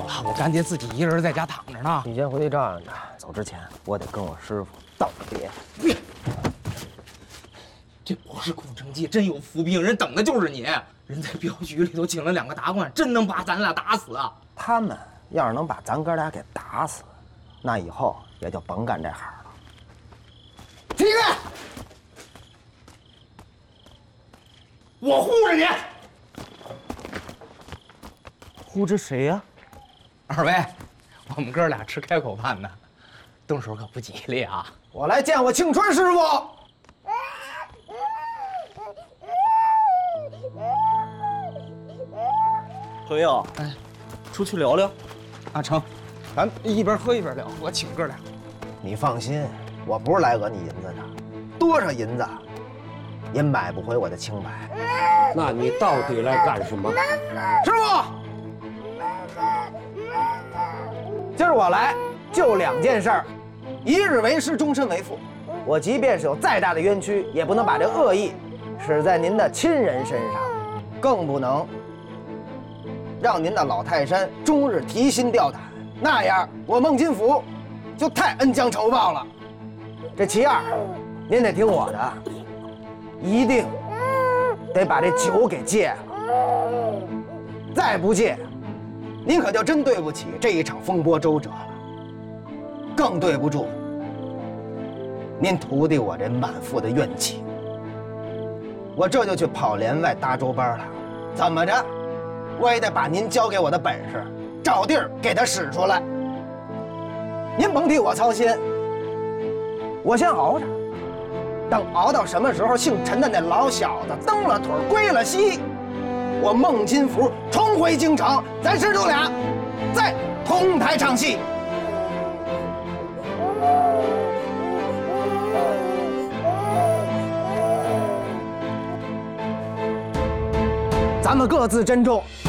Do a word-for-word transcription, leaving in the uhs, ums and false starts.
了，我干爹自己一人在家躺着呢。 你先回去照样着，走之前我得跟我师傅道个别。 别，这不是空城计，真有伏兵，人等的就是你。人在镖局里头请了两个达官，真能把咱俩打死啊！ 他们要是能把咱哥俩给打死，那以后也就甭干这行了。 体育，我护着你。 护着谁呀？ 二位，我们哥俩吃开口饭呢，动手可不吉利啊！ 我来见我庆春师傅。 朋友，哎，出去聊聊。 阿成，咱一边喝一边聊，我请哥俩。 你放心，我不是来讹你银子的，多少银子也买不回我的清白。 那你到底来干什么？ 师傅，今儿我来就两件事儿，一日为师，终身为父。我即便是有再大的冤屈，也不能把这恶意使在您的亲人身上，更不能让您的老泰山终日提心吊胆，那样我孟金府就太恩将仇报了。这其二，您得听我的，一定得把这酒给戒了。再不戒，您可就真对不起这一场风波周折了，更对不住您徒弟我这满腹的怨气。我这就去跑连外搭周班了，怎么着？我也得把您教给我的本事找地儿给他使出来。您甭替我操心，我先熬着，等熬到什么时候姓陈的那老小子蹬了腿归了西，我孟金福重回京城，咱师徒俩再同台唱戏。咱们各自珍重。